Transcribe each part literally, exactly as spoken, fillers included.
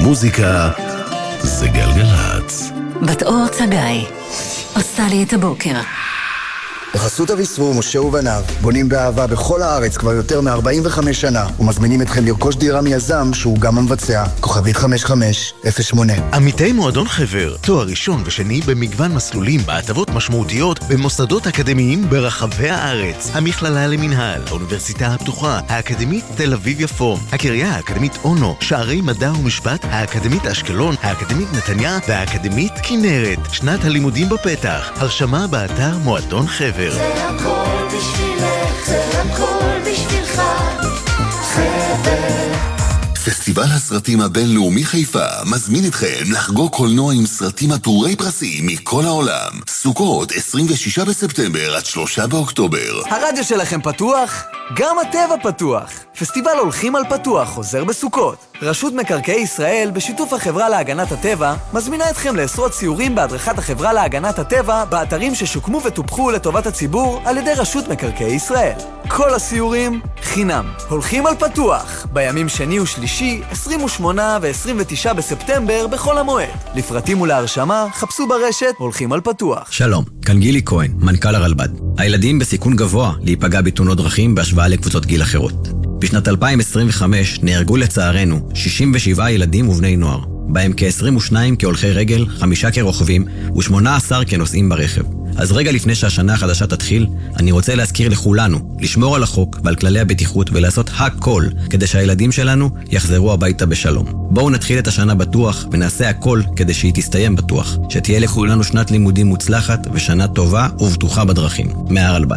מוזיקה זה גלגלץ. בת אור צגאי עושה לי את הבוקר. בחסות אביסרור, משה ובניו, בונים באהבה בכל הארץ כבר יותר מ-ארבעים וחמש שנה, ומזמינים אתכם לרכוש דירה מיזם שהוא גם המבצע. כוכבית חמש חמש אפס שמונה. עמיתי מועדון חבר, תואר ראשון ושני במגוון מסלולים בהטבות משמעותיות במוסדות אקדמיים ברחבי הארץ. המכללה למנהל, האוניברסיטה הפתוחה, האקדמית תל אביב יפו, הקריה האקדמית אונו, שערי מדע ומשפט, האקדמית אשקלון, האקדמית נתניה והאקדמית כנרת. שנת הלימודים בפתח. הרשמה באתר מועדון חבר. זה הכל בשבילך, זה הכל בשבילך, חבר. פסטיבל הסרטים הבינלאומי חיפה מזמין אתכם לחגוג קולנוע עם סרטים עטורי פרסים מכל העולם. סוכות עשרים ושישה בספטמבר עד שלושה באוקטובר. הרדיו שלכם פתוח? גם הטבע פתוח. פסטיבל הולכים על פתוח חוזר בסוכות. רשות מקרקעי ישראל בשיתוף החברה להגנת הטבע מזמינה אתכם לעשרות סיורים בהדרכת החברה להגנת הטבע באתרים ששוקמו וטופחו לטובת הציבור על ידי רשות מקרקעי ישראל. כל הסיורים חינם. הולכים על פתוח בימים שני ושלישי עשרים ושמונה ו-עשרים ותשעה בספטמבר בכל המועד. לפרטים ולהרשמה חפשו ברשת הולכים על פתוח. שלום, כאן גילי כהן, מנכ"ל הרלב"ד. הילדים בסיכון גבוה להיפגע בתאונות דרכים בהשוואה לקבוצות גיל אחרות. בשנת אלפיים עשרים וחמש נהרגו לצערנו שישים ושבעה ילדים ובני נוער, בהם כ-עשרים ושניים כהולכי רגל, חמישה כרוכבים ו-שמונה עשר כנוסעים ברכב. אז רגע לפני שהשנה החדשה תתחיל, אני רוצה להזכיר לכולנו לשמור על החוק ועל כללי הבטיחות ולעשות הכל כדי שהילדים שלנו יחזרו הביתה בשלום. בואו נתחיל את השנה בטוח ונעשה הכל כדי שהיא תסתיים בטוח. שתהיה לכולנו שנת לימודים מוצלחת ושנה טובה ובטוחה בדרכים. מהרלב"ד.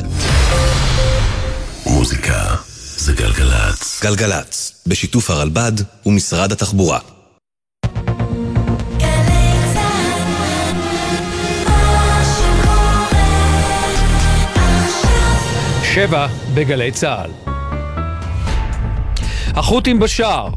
מוזיקה זה גלגלץ. גלגלץ, בשיתוף הרלב"ד ומשרד התחבורה. שבע בגלי צהל. החות'ים בשער.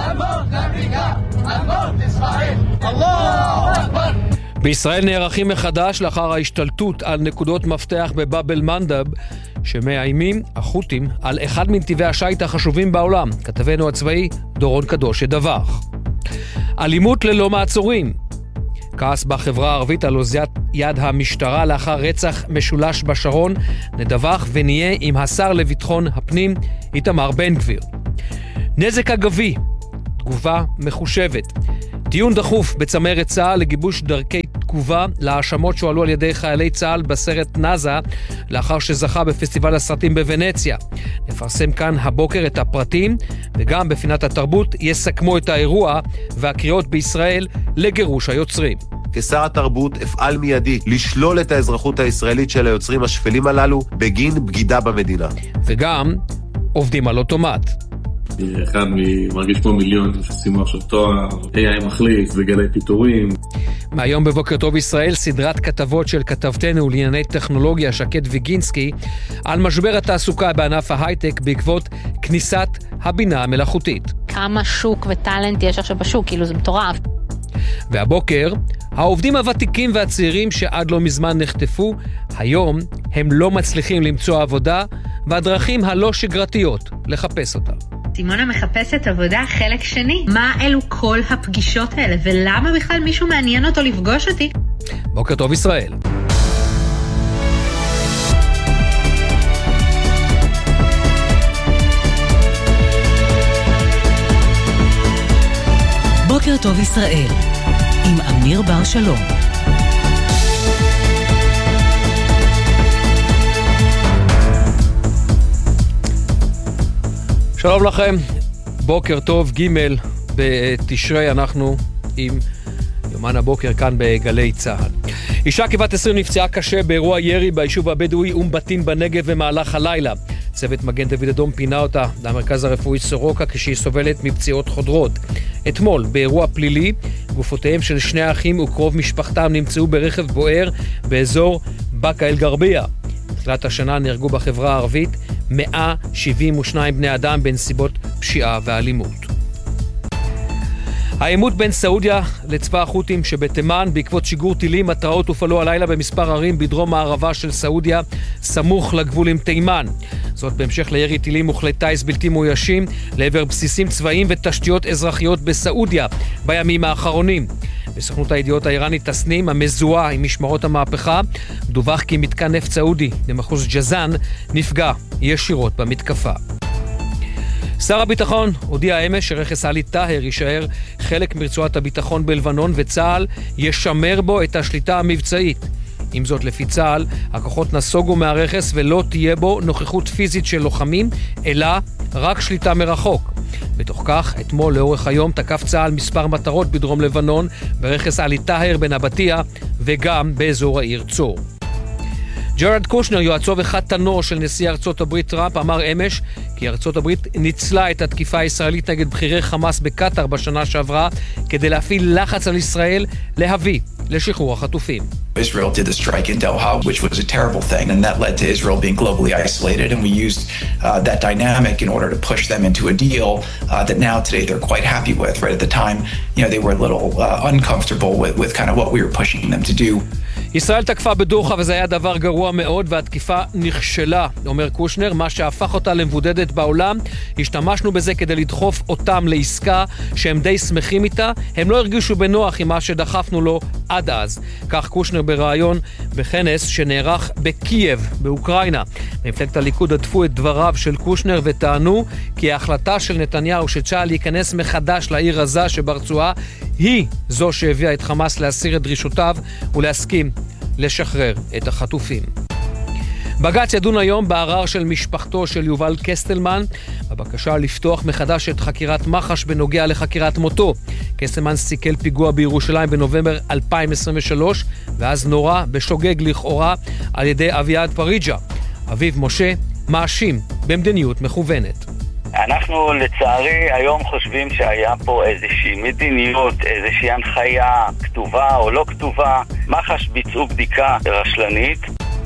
בישראל נערכים מחדש לאחר ההשתלטות על נקודות מפתח בבאב אל-מנדב, שמאיימים החות'ים על אחד מנתיבי השיט החשובים בעולם. כתבנו הצבאי דורון קדוש ידווח. אלימות ללא מעצורים. כעס בחברה הערבית על אוזלת יד המשטרה לאחר רצח משולש בשרון. נדווח ונהיה עם השר לביטחון הפנים איתמר בן גביר. נזק אגבי, תגובה מחושבת. דיון דחוף בצמרת צה"ל לגיבוש דרכי תגובה להאשמות שהועלו על ידי חיילי צה"ל בסרט נאזה לאחר שזכה בפסטיבל הסרטים בוונציה. נפרסם כאן הבוקר את הפרטים, וגם בפינת התרבות יסכמו את האירוע והקריאות בישראל לגירוש היוצרים. כשר התרבות אפעל מיידי לשלול את האזרחות הישראלית של היוצרים השפלים הללו בגין בגידה במדינה. וגם עובדים על אוטומט. אחד מרגיש פה מיליון, שימו עכשיו תואר, איי איי מחליף וגלי פיטורים. מהיום בבוקר טוב ישראל, סדרת כתבות של כתבתנו לענייני טכנולוגיה שקד ויגינסקי על משבר התעסוקה בענף ההייטק בעקבות כניסת הבינה המלאכותית. כמה שוק וטלנט יש עכשיו בשוק, כאילו זה מטורף. והבוקר, העובדים הוותיקים והצעירים שעד לא מזמן נחטפו, היום הם לא מצליחים למצוא עבודה, והדרכים הלא שגרתיות לחפש אותה. סימונה מחפשת עבודה חלק שני. מה אלו כל הפגישות האלה, ולמה בכלל מישהו מעניין אותו לפגוש אותי? בוקר טוב ישראל. בוקר טוב ישראל, עם אמיר בר שלום. שלום לכם, בוקר טוב, ג' בתשרי, אנחנו עם יומן הבוקר כאן בגלי צהל. אישה כבת עשרים נפצעה קשה באירוע ירי ביישוב הבדואי אום בטין בנגב במהלך הלילה. צוות מגן דוד אדום פינה אותה למרכז הרפואי סורוקה כשהיא סובלת מפציעות חודרות. אתמול, באירוע פלילי, גופותיהם של שני האחים וקרוב משפחתם נמצאו ברכב בוער באזור בקה אל גרבייה. בתחילת השנה נהרגו בחברה הערבית מאה שבעים ושניים בני אדם בנסיבות פשיעה ואלימות. העימות בין סעודיה לצבא החות'ים שבתימן בעקבות שיגור טילים, התרעות הופעלו הלילה במספר ערים בדרום הערבה של סעודיה, סמוך לגבול עם תימן. זאת בהמשך לירי טילים וכלי טייס בלתי מאוישים לעבר בסיסים צבאיים ותשתיות אזרחיות בסעודיה בימים האחרונים. בסוכנות הידיעות האיראנית תסנים, המזוהה עם משמרות המהפכה, דווח כי מתקן נפט סעודי במחוז ג'זאן נפגע ישירות במתקפה. שר הביטחון הודיע אמש שרכס עלי טאהר יישאר חלק מרצועת הביטחון בלבנון וצה"ל ישמר בו את השליטה המבצעית. עם זאת, לפי צה"ל, הכוחות נסוגו מהרכס ולא תהיה בו נוכחות פיזית של לוחמים, אלא רק שליטה מרחוק. בתוך כך, אתמול לאורך היום תקף צה"ל מספר מטרות בדרום לבנון, ברכס עלי טאהר בנבטיה וגם באזור העיר צור. ג'רד קושנר, יועצו וחתנו של נשיא ארצות הברית טראמפ, אמר אמש כי ארצות הברית ניצלה את התקיפה הישראלית נגד בכירי חמאס בקטר בשנה שעברה כדי להפעיל לחץ על ישראל להביא לשחרור החטופים. Israel did the strike in Doha, which was a terrible thing, and that led to Israel being globally isolated, and we used uh, that dynamic in order to push them into a deal uh, that now today they're quite happy with. Right at the time, you know, they were a little uh, uncomfortable with, with kind of what we were pushing them to do. ישראל תקפה בדוחה וזה היה דבר גרוע מאוד והתקיפה נכשלה, אומר קושנר, מה שהפך אותה למבודדת בעולם. השתמשנו בזה כדי לדחוף אותם לעסקה שהם די שמחים איתה, הם לא הרגישו בנוח עם מה שדחפנו לו עד אז. כך קושנר ברעיון בכנס שנערך בקייב באוקראינה. במפלגת הליכוד עטפו את דבריו של קושנר וטענו כי ההחלטה של נתניהו שצה"ל להיכנס מחדש לעיר עזה שברצועה היא זו שהביאה את חמאס להסיר את דרישותיו ולהסכים לשחרר את החטופים. בג"ץ ידון היום בערר של משפחתו של יובל קסטלמן, בבקשה לפתוח מחדש את חקירת מח"ש בנוגע לחקירת מותו. קסטלמן סיכל פיגוע בירושלים בנובמבר אלפיים עשרים ושלוש, ואז נורה בשוגג לכאורה על ידי אביעד פריג'ה. אביו משה מאשים במדיניות מכוונת. אנחנו לצערי היום חושבים שהיה פה איזושהי מדיניות, איזושהי הנחיה כתובה או לא כתובה. מח"ש ביצעו בדיקה רשלנית.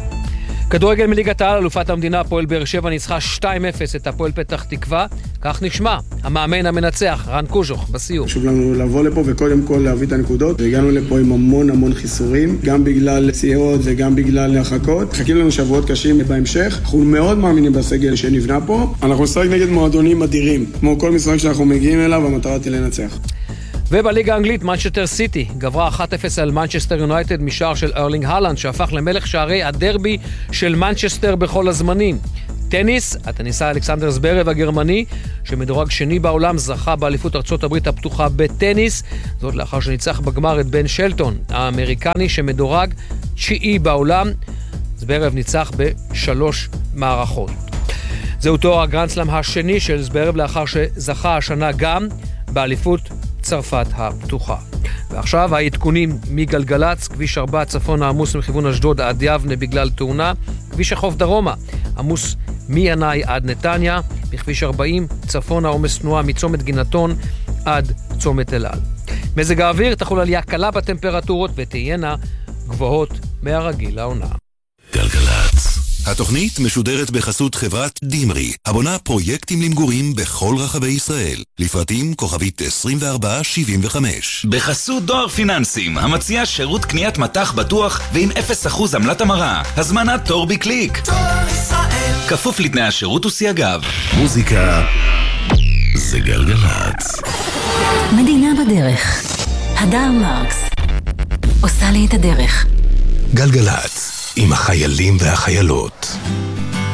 כדורגל מליגת העל, אלופת המדינה, הפועל באר שבע ניצחה שתיים אפס את הפועל פתח תקווה. כך נשמע המאמן המנצח רן קוז'וך בסיום. חשוב לנו לבוא לפה וקודם כל להביא את הנקודות. הגענו לפה עם המון המון חיסורים, גם בגלל פציעות וגם בגלל הרחקות. חכים לנו שבועות קשים בהמשך. אנחנו מאוד מאמינים בסגל שנבנה פה. אנחנו נשחק נגד מועדונים אדירים. כמו כל משחק שאנחנו מגיעים אליו, המטרה היא לנצח. ובליגה האנגלית, מנצ'סטר סיטי גברה אחת אפס על מנצ'סטר יונייטד משער של ארלינג הלנד, שהפך למלך שערי הדרבי של מנצ'סטר בכל הזמנים. טניס, הטניסאי אלכסנדר זברב הגרמני, שמדורג שני בעולם, זכה באליפות ארצות הברית הפתוחה בטניס, זאת לאחר שניצח בגמר את בן שלטון, האמריקני שמדורג תשיעי בעולם. זברב ניצח בשלוש מערכות. זהו תואר הגרנדסלאם השני של זברב, לאחר שזכה השנה גם באליפות צרפת הפתוחה. ועכשיו העדכונים מגלגלץ, כביש ארבע צפון העמוס מכיוון אשדוד עד יבנה בגלל תאונה, כביש החוף דרומה עמוס מינאי עד נתניה, בכביש ארבעים צפון העומס תנועה מצומת גינתון עד צומת אלעל. מזג האוויר, תחול עלייה קלה בטמפרטורות ותהיינה גבוהות מהרגיל לעונה. גלגלץ. התוכנית משודרת בחסות חברת דימרי, הבונה פרויקטים למגורים בכל רחבי ישראל. לפרטים כוכבית עשרים וארבע שבעים וחמש. בחסות דואר פיננסים, המציע שירות קניית מתח בטוח ועם אפס אחוז עמלת המרה. הזמנת תור בקליק. דואר ישראל. כפוף לתנאי השירות וסייגיו. מוזיקה זה גלגלץ. מדינה בדרך. הדר מרקס עושה לי את הדרך. גלגלץ עם החיילים והחיילות.